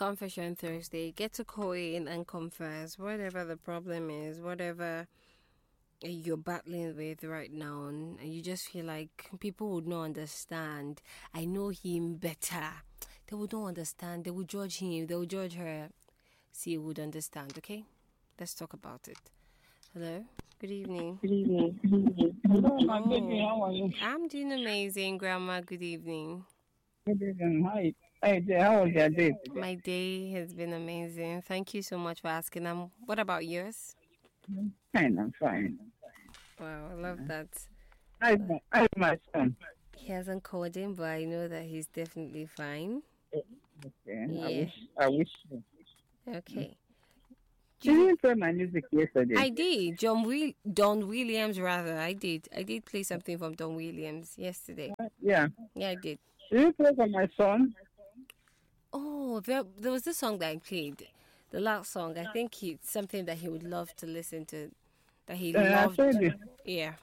Confession Thursday. Get to call in and confess whatever the problem is, whatever you're battling with right now, and you just feel like people would not understand. I know him better. They would not understand. They would judge him. They would judge her. See, you would understand, okay? Let's talk about it. Hello? Good evening. Good evening. Hello, my baby. How are you? I'm doing amazing, Grandma. Good evening. Good evening. Hi. Hey, how was your day today? My day has been amazing. Thank you so much for asking. What about yours? Fine, I'm fine. Wow, I love that. How's my son? He hasn't called him, but I know that he's definitely fine. Okay. Yeah. I wish. Okay. Did you play my music yesterday? I did. Don Williams, rather. I did play something from Don Williams yesterday. Yeah. Yeah, I did. Did you play for my son? Oh, there was this song that I played. The last song. I think it's something that he would love to listen to. That he loved. I played it. Yeah.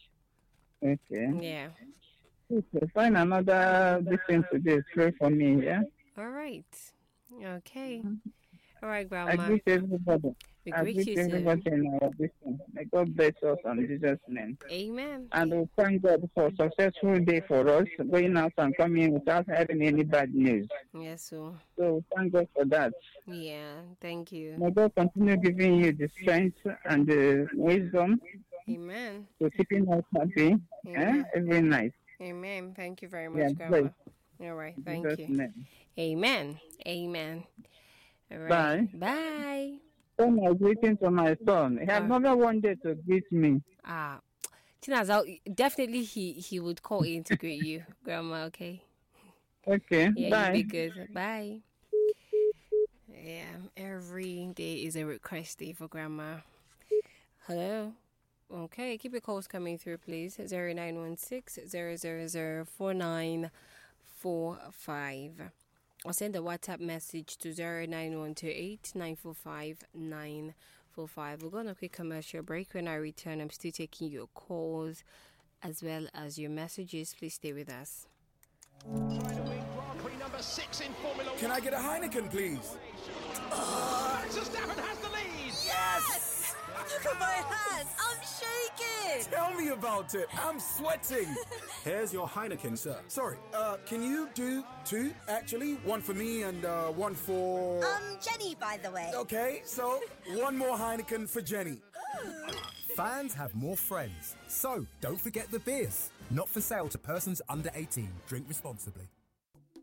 Okay. Yeah. Okay. Find another listen today. Pray for me, yeah? All right. Okay. All right, I Grandma. greet everybody. We I greet greet you, sir. everybody in our business. May God bless us in Jesus' name. Amen. And we thank God for a successful day for us, going out and coming in without having any bad news. Yes, so. So thank God for that. Yeah, thank you. May God continue giving you the strength and the wisdom Amen. to keeping us happy every night. Amen. Thank you very much, Yeah, Grandma. great. All right, In thank Jesus' you. name. Amen. Amen. All right. Bye. Bye. So my greeting to my son. He has never wanted to greet me. Chinazal, definitely he would call in to greet you, Grandma, okay? Okay, Yeah, bye. you'd be good. Bye. Yeah, every day is a request day for Grandma. Hello? Okay, keep your calls coming through, please. 0916 000 4945. Or send a WhatsApp message to 09128 945 945. We're going to a quick commercial break. When I return, I'm still taking your calls as well as your messages. Please stay with us. Trying to win Grand Prix number 6 in Formula 1. Can I get a Heineken, please? Max Verstappen has the lead. Yes! Look at my hands. I'm shaking. Tell me about it. I'm sweating. Here's your Heineken, sir. Sorry, can you do two, actually? One for me and one for... Jenny, by the way. Okay, so one more Heineken for Jenny. Fans have more friends. So, don't forget the beers. Not for sale to persons under 18. Drink responsibly.